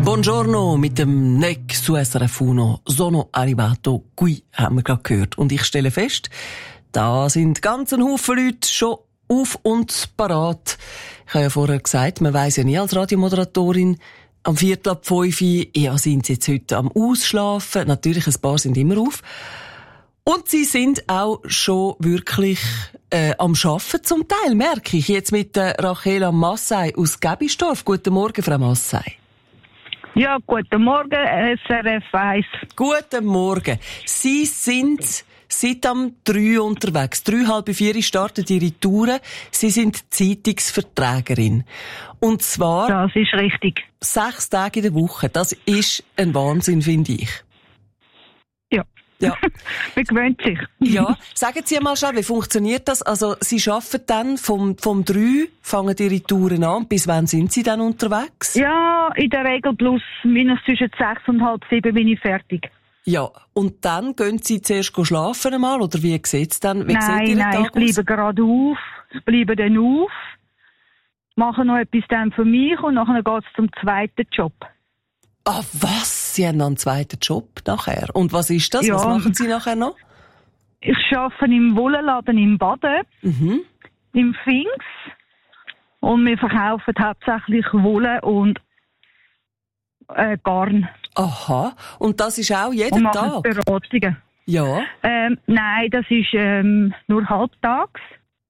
Buongiorno mit dem Neck su SRF 1. Sono arrivato qui, haben wir gerade gehört. Und ich stelle fest, da sind ganz ein Haufen Leute schon auf und parat. Ich habe ja vorher gesagt, man weiss ja nie als Radiomoderatorin, am 4:45, ja, sind sie jetzt heute am Ausschlafen. Natürlich, ein paar sind immer auf. Und sie sind auch schon wirklich am Arbeiten zum Teil, merke ich. Jetzt mit Rachela Massay aus Gebistorf. Guten Morgen, Frau Massay. Ja, guten Morgen, SRF 1. Guten Morgen. Sie sind seit am 3 unterwegs. 3:30 starten Ihre Touren. Sie sind Zeitungsverträgerin. Und zwar... Das ist richtig. 6 Tage in der Woche. Das ist ein Wahnsinn, finde ich. Ja. Ja. Man gewöhnt sich. Ja. Sagen Sie mal schnell, wie funktioniert das? Also, Sie arbeiten dann vom 3, fangen Ihre Touren an. Bis wann sind Sie dann unterwegs? Ja, in der Regel plus minus zwischen 6 und halb 7 bin ich fertig. Ja. Und dann gehen Sie zuerst schlafen einmal? Oder wie sieht's dann? Wie sieht Ihr Tag ich bleibe gerade auf. Ich bleibe dann auf. Mache noch etwas dann für mich und nachher geht's zum zweiten Job. Ah, was? Sie haben noch einen zweiten Job nachher. Und was ist das? Ja. Was machen Sie nachher noch? Ich arbeite im Wollenladen im Baden, im Pfingst. Und wir verkaufen hauptsächlich Wolle und Garn. Aha. Und das ist auch jeden und Tag? Und Beratungen. Ja. Nein, das ist nur halbtags.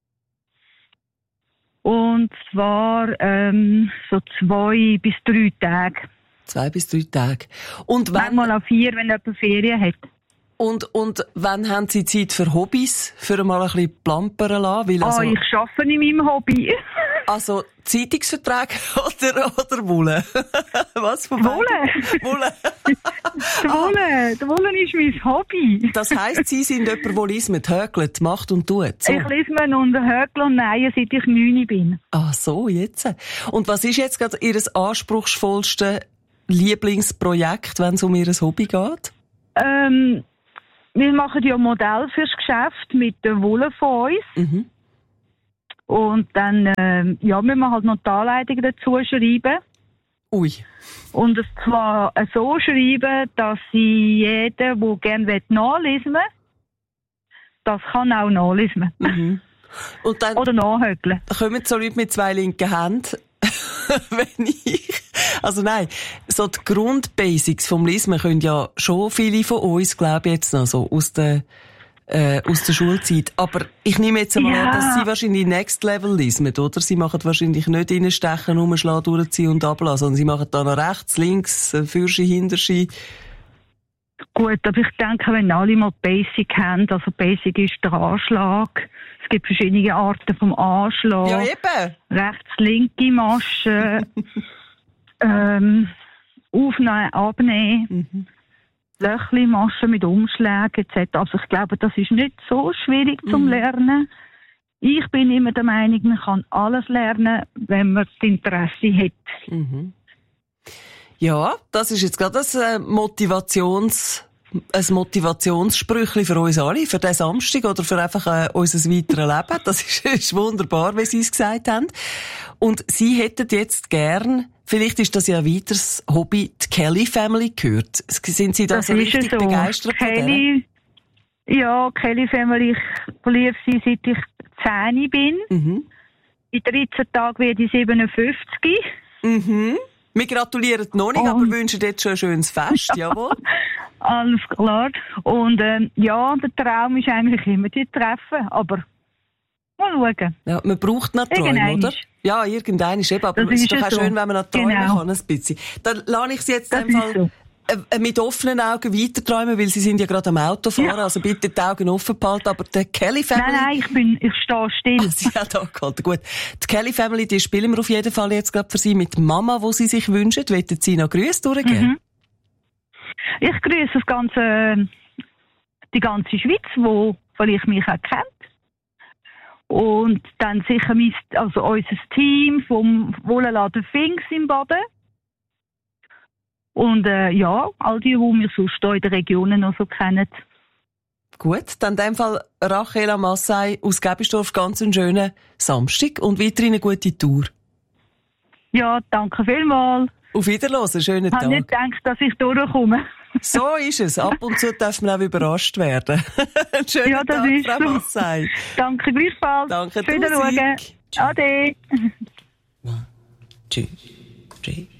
Und zwar so 2 bis 3 Tage. 2 bis 3 Tage. Und manchmal auch 4, wenn jemand Ferien hat. Und wann haben Sie Zeit für Hobbys? Für mal ein bisschen plampern lassen? Weil also, ich arbeite in meinem Hobby. Also Zeitungsverträge oder Wolle? Was von Wolle. Wolle. Der Wolle ist mein Hobby. Das heisst, Sie sind jemand, der liest, hökelt, macht und tut? So. Ich lese mir und hökle und nähe, seit ich 9 bin. Ah, so, jetzt. Und was ist jetzt gerade Ihr anspruchsvollste Lieblingsprojekt, wenn es um Ihr Hobby geht? Wir machen ja Modell fürs Geschäft mit der Wolle von uns. Mhm. Und dann, müssen wir halt noch die Anleitung dazu schreiben. Ui. Und es zwar so schreiben, dass jeder, der gerne nachlesen will, das kann auch nachlesen. Mhm. Und dann oder nachhökeln. Kommen so Leute mit 2 linken Händen, wenn ich... Also nein, so die Grundbasics vom Lesen können ja schon viele von uns, glaube ich, jetzt noch so aus der Schulzeit. Aber ich nehme jetzt einmal an, dass Sie wahrscheinlich Next Level lesen, oder? Sie machen wahrscheinlich nicht reinstechen, umschlagen, durchziehen und ablassen, sondern Sie machen da noch rechts, links, Fürschi, Hinterschi. Gut, aber ich denke, wenn alle mal Basic haben, also Basic ist der Anschlag. Es gibt verschiedene Arten vom Anschlag. Ja, eben. Rechts, linke Masche. Aufnehmen, abnehmen, Löchli-Maschen mit Umschlägen etc. Also ich glaube, das ist nicht so schwierig zum Lernen. Ich bin immer der Meinung, man kann alles lernen, wenn man das Interesse hat. Mhm. Ja, das ist jetzt gerade ein Motivationssprüchli für uns alle, für den Samstag oder für einfach unser weiteres Leben. Das ist wunderbar, wie Sie es gesagt haben. Und Sie hätten jetzt gern, vielleicht ist das ja ein weiteres Hobby, die Kelly Family gehört. Sind Sie da so richtig begeistert von denen? Ja, Kelly Family, ich liebe sie, seit ich 10 bin. Mhm. In 13 Tagen werde ich 57. Mhm. Wir gratulieren noch nicht, aber wünschen jetzt schon ein schönes Fest, jawohl. Alles klar. Und der Traum ist eigentlich immer zu treffen, aber mal schauen. Ja, man braucht noch Träume, oder? Ja, irgendein ist eben, aber es ist doch auch schön, wenn man noch träumen kann, ein bisschen. Dann lasse ich Sie jetzt einfach mit offenen Augen weiterträumen, weil Sie sind ja gerade am Autofahren, also bitte die Augen offen behalten, aber die Kelly Family... Nein, ich stehe still. Sie haben da gehalten, gut. Die Kelly Family, die spielen wir auf jeden Fall jetzt gerade für Sie mit Mama, wo Sie sich wünschen. Wollen Sie noch Grüße durchgeben? Ich grüße die ganze Schweiz, wo vielleicht mich auch kennt. Und dann sicher unser Team vom Wollenladen Pfingst im Baden. Und all die wir sonst hier in den Regionen noch so kennen. Gut, dann in dem Fall Rachela Massay aus Gebistorf, ganz einen schönen Samstag und weiterhin eine gute Tour. Ja, danke vielmals. Auf Wiederhören, schönen Tag. Ich habe nicht gedacht, dass ich durchkomme. So ist es. Ab und zu darf man auch überrascht werden. Schönen Ja, das Tag, ist Frau so. Massey. Danke gleichfalls. Danke, Wiederschauen. Tausend. Ade. 1, 2, 3.